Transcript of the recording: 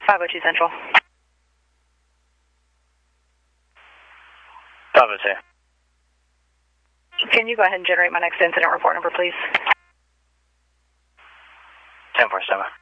502 Central. 502. Can you go ahead and generate my next incident report number, please? 1047.